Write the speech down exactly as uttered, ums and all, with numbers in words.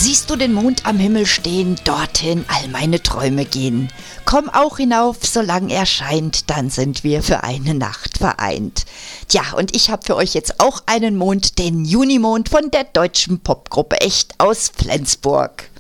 Siehst du den Mond am Himmel stehen, dorthin all meine Träume gehen. Komm auch hinauf, solange er scheint, dann sind wir für eine Nacht vereint. Tja, und ich habe für euch jetzt auch einen Mond, den Junimond von der deutschen Popgruppe Echt aus Flensburg.